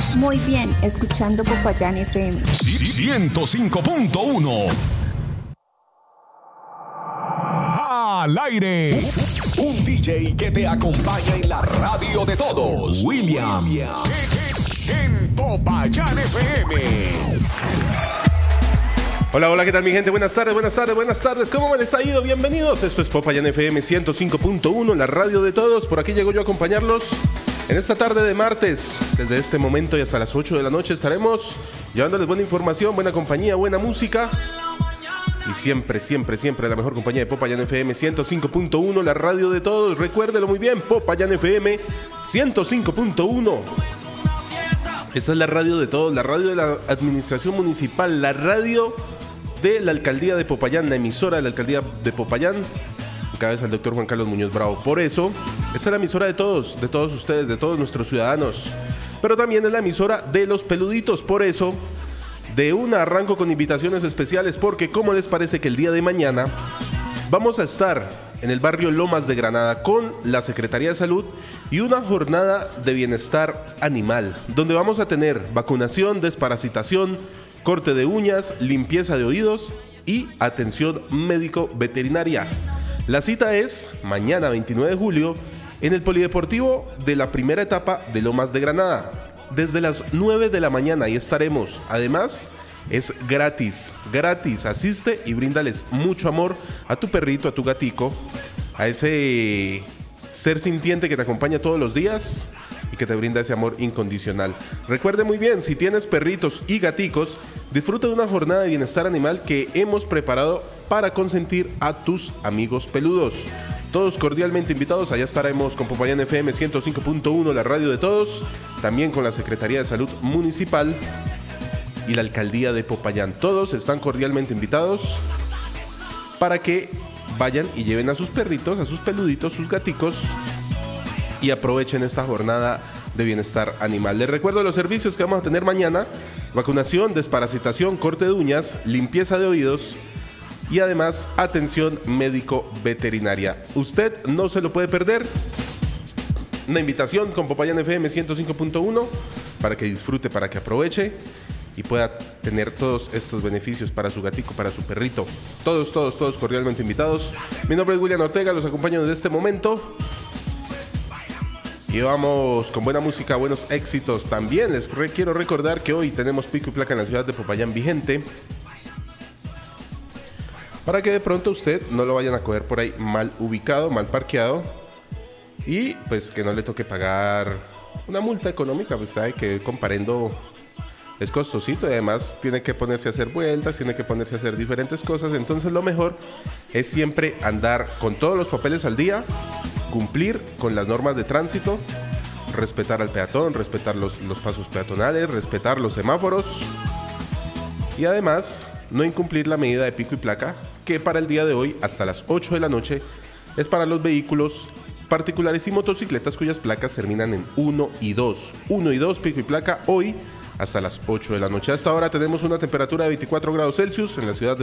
Muy bien, escuchando Popayán FM. 105.1. Al aire. Un DJ que te acompaña en la radio de todos. William. En Popayán FM. Hola, ¿qué tal mi gente? Buenas tardes. ¿Cómo les ha ido? Bienvenidos. Esto es Popayán FM 105.1, la radio de todos. Por aquí llego yo a acompañarlos en esta tarde de martes. Desde este momento y hasta las 8 de la noche estaremos llevándoles buena información, buena compañía, buena música. Y siempre la mejor compañía de Popayán FM 105.1, la radio de todos. Recuérdelo muy bien, Popayán FM 105.1. Esta es la radio de todos, la radio de la administración municipal, la radio de la alcaldía de Popayán, la emisora de la alcaldía de Popayán, en cabeza el doctor Juan Carlos Muñoz Bravo. Por eso, esta es la emisora de todos ustedes, de todos nuestros ciudadanos. Pero también es la emisora de los peluditos. Por eso, de una arranco con invitaciones especiales, porque ¿cómo les parece que el día de mañana vamos a estar en el barrio Lomas de Granada con la Secretaría de Salud y una jornada de bienestar animal, donde vamos a tener vacunación, desparasitación, corte de uñas, limpieza de oídos y atención médico-veterinaria? La cita es mañana 29 de julio en el Polideportivo de la primera etapa de Lomas de Granada. Desde las 9 de la mañana ahí estaremos. Además, es gratis. Asiste y bríndales mucho amor a tu perrito, a tu gatico, a ese ser sintiente que te acompaña todos los días y que te brinda ese amor incondicional. Recuerde muy bien, si tienes perritos y gaticos, disfruta de una jornada de bienestar animal que hemos preparado para consentir a tus amigos peludos. Todos cordialmente invitados. Allá estaremos con Popayán FM 105.1, la radio de todos, también con la Secretaría de Salud Municipal y la Alcaldía de Popayán. Todos están cordialmente invitados para que vayan y lleven a sus perritos, a sus peluditos, sus gaticos y aprovechen esta jornada de bienestar animal. Les recuerdo los servicios que vamos a tener mañana: vacunación, desparasitación, corte de uñas, limpieza de oídos y además atención médico-veterinaria. Usted no se lo puede perder. Una invitación con Popayán FM 105.1 para que disfrute, para que aproveche y pueda tener todos estos beneficios para su gatico, para su perrito. Todos cordialmente invitados. Mi nombre es William Ortega, los acompaño desde este momento. Y vamos con buena música, buenos éxitos. También les quiero recordar que hoy tenemos pico y placa en la ciudad de Popayán vigente, para que de pronto usted no lo vayan a coger por ahí mal ubicado, mal parqueado, y pues que no le toque pagar una multa económica. Pues sabe que comparendo es costosito y además tiene que ponerse a hacer vueltas, tiene que ponerse a hacer diferentes cosas. Entonces lo mejor es siempre andar con todos los papeles al día, cumplir con las normas de tránsito, respetar al peatón, respetar los pasos peatonales, respetar los semáforos y además no incumplir la medida de pico y placa, que para el día de hoy hasta las 8 de la noche es para los vehículos particulares y motocicletas cuyas placas terminan en 1 y 2. 1 y 2 pico y placa hoy hasta las 8 de la noche. Hasta ahora tenemos una temperatura de 24 grados Celsius en la ciudad de